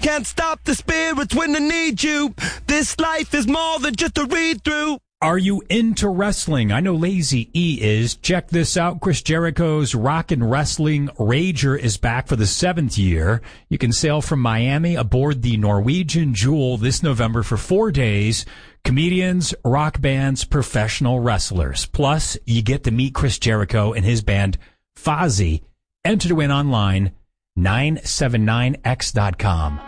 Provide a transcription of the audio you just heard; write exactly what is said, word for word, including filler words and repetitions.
can't stop the spirits when they need you. This life is more than just a read-through. Are you into wrestling? I know Lazy E is. Check this out. Chris Jericho's Rock and Wrestling Rager is back for the seventh year. You can sail from Miami aboard the Norwegian Jewel this November for four days. Comedians, rock bands, professional wrestlers. Plus, you get to meet Chris Jericho and his band Fozzy. Enter to win online, nine seven nine x dot com.